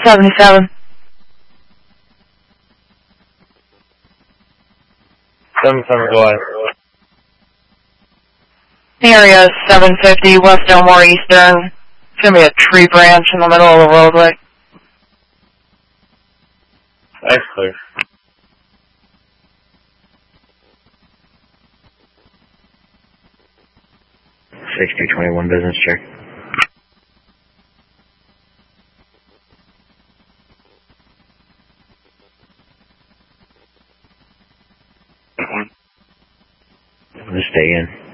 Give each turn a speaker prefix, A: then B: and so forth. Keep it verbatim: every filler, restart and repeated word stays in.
A: seventy-seven.
B: seven seven, go ahead.
A: The area is seven fifty West Elmore Eastern. It's going to be a tree branch in the middle of the roadway.
B: That's clear.
C: sixty twenty-one business check. Just stay in.